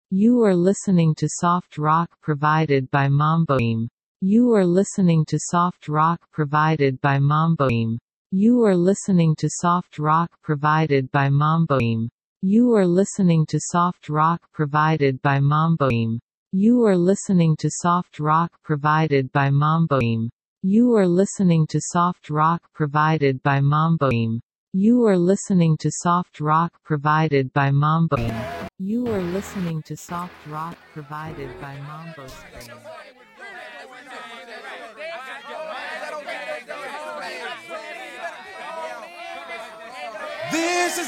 You are listening to soft rock provided by Mamboim. You are listening to soft rock provided by Mamboim. You are listening to soft rock provided by Mamboim. You are listening to soft rock provided by Mamboim. You are listening to soft rock provided by Mamboim. You are listening to soft rock provided by Mamboim. You are listening to soft rock provided by Mamboim. You are listening to soft rock provided by Mambo Spring. This is